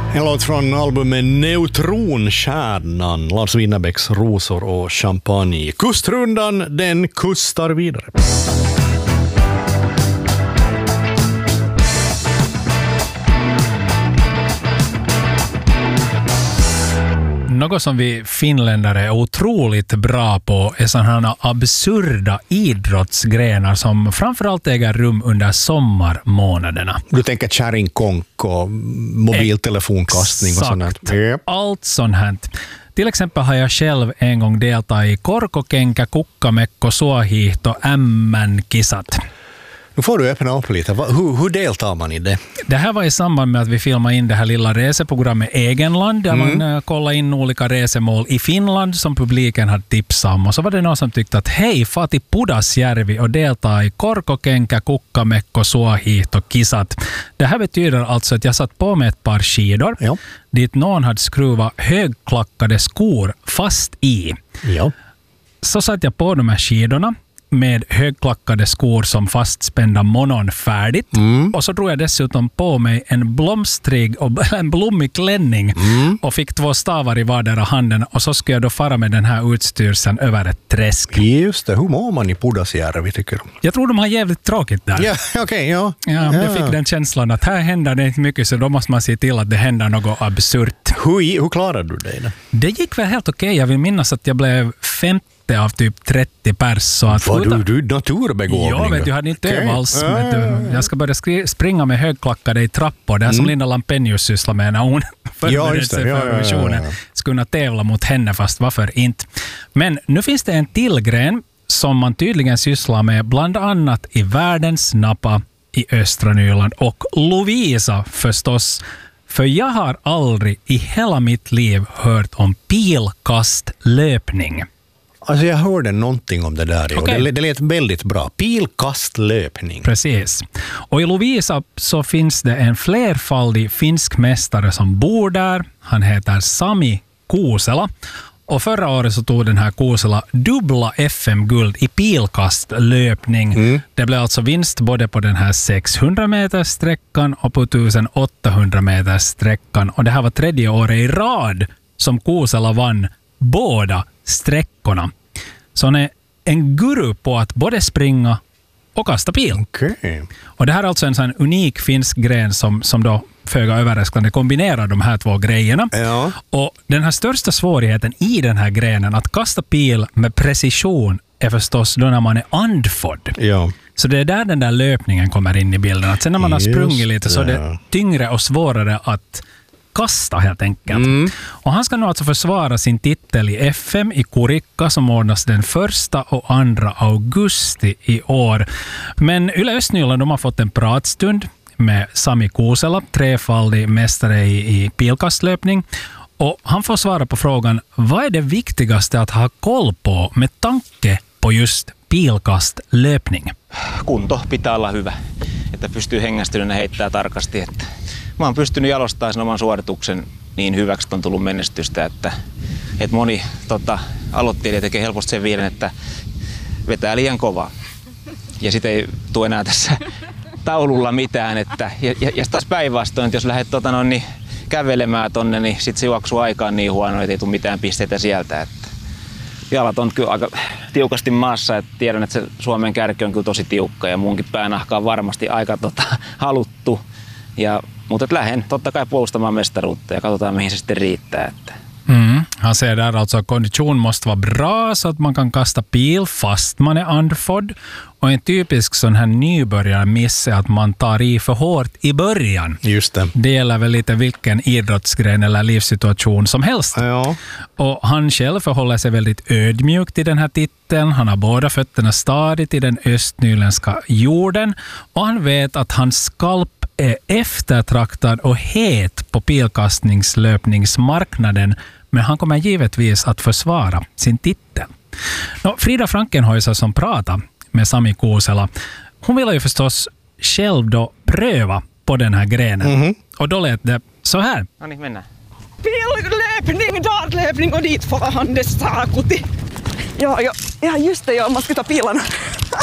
En låt från albumet Neutronstjärnan, Lars Winnerbäcks Rosor och champagne. Kustrundan, den kustar vidare. Något som vi finländare är otroligt bra på är sådana absurda idrottsgrenar som framförallt äger rum under sommarmånaderna. Du tänker kärringkonk och mobiltelefonkastning och sånt. Exakt, allt sånt här. Till exempel har jag själv en gång deltagit i korkokenkä, kukkamekko, suohiihto, MN-kisat. Nu får du öppna upp lite. Hur deltar man i det? Det här var i samband med att vi filmade in det här lilla reseprogrammet Egenland, där man kollade in olika resemål i Finland som publiken hade tipsat om. Och så var det någon som tyckte att hej, far till Pudasjärvi och delta i korkokenkä, kukkamekko, suohiihto, kisat. Det här betyder alltså att jag satt på med ett par skidor dit någon hade skruvat högklackade skor fast i. Ja. Så satt jag på de här skidorna med högklackade skor som fastspända monon färdigt. Och så drog jag dessutom på mig en blomstrig och en blommig klänning och fick 2 stavar i vardera handen, och så skulle jag då fara med den här utstyrseln över ett träsk. Just det, hur mår man i Pudasjärvi tycker du? Jag tror de har jävligt tråkigt där. Ja, okej, ja. Jag fick den känslan att här händer det inte mycket, så då måste man se till att det händer något absurt. Hur klarade du dig då? Det gick väl helt okej. Jag vill minnas att jag blev 50 av typ 30 pers. Så att du naturbegåvning? Ja, vet du, jag hade inte övat alls. Jag ska börja springa med högklackade i trappor. Det är som Linda Lampenius sysslar med när hon förbereder sig för visionen. Ska kunna tävla mot henne, fast varför inte? Men nu finns det en till gren som man tydligen sysslar med bland annat i Världens Napa i östra Nyland och Lovisa förstås. För jag har aldrig i hela mitt liv hört om pilkastlöpning. Alltså jag hörde någonting om det där. Okay. Det lät väldigt bra. Pilkastlöpning. Precis. Och i Lovisa så finns det en flerfaldig finsk mästare som bor där. Han heter Sami Kuusela. Och förra året så tog den här Kuusela dubbla FM-guld i pilkastlöpning. Det blev alltså vinst både på den här 600 meters sträckan och på 1800 meters sträckan. Och det här var 3:e året i rad som Kuusela vann båda sträckorna. Så han är en guru på att både springa och kasta pil. Okay. Och det här är alltså en sån unik finsk gren som då föga överraskande kombinerar de här 2 grejerna. Ja. Och den här största svårigheten i den här grenen, att kasta pil med precision, är förstås då när man är andfådd. Ja. Så det är där den där löpningen kommer in i bilden. Att sen när man har sprungit lite så är det tyngre och svårare att kasta helt enkelt. Och han ska nu alltså försvara sin titel i FM i Kurikka som ordnas den 1 och 2 augusti i år. Men Yle Östnyland, de har fått en pratstund med Sami Kuusela, 3-faldig mästare i pilkastlöpning. Och han får svara på frågan, vad är det viktigaste att ha koll på med tanke på just pilkastlöpning? Kunto pitää olla hyvä, että pystyy hengästyneenä heittämään tarkasti. Että mä oon pystynyt jalostamaan sen oman suorituksen niin hyväksi, että on tullut menestystä, että moni aloittelija tekee helposti sen virheen, että vetää liian kovaa. Ja sit ei tule enää tässä taululla mitään. Että, ja taas päinvastoin, että jos lähdet kävelemään tonne, niin sit se juoksuu aikaan niin huono, että ei tule mitään pisteitä sieltä. Että jalat on kyllä aika tiukasti maassa, että tiedän, että se Suomen kärki on kyllä tosi tiukka ja munkin päänahka on varmasti aika haluttu. Mutta lähden totta kai puolustamaan mestaruutta ja katsotaan mihin se sitten riittää. Että. Han säger där alltså att kondition måste vara bra så att man kan kasta pil fast man är andfådd. Och en typisk sån här nybörjarmiss är att man tar i för hårt i början. Just det. Det gäller väl lite vilken idrottsgren eller livssituation som helst. Ja. Och han själv förhåller sig väldigt ödmjukt till den här titeln. Han har båda fötterna stadigt i den östnyländska jorden. Och han vet att hans skalp är eftertraktad och het på pilkastningslöpningsmarknaden. Men han kommer givetvis att försvara sin titel. Frida Frankenhäuser som pratar med Sami Kuusela, hon vill ju förstås själv då pröva på den här grenen. Och då lät det så här. No niin, mennään. Pillöpning, dartlöpning och dit får han det sakuti. Ja, just det, man ska ta pilarna.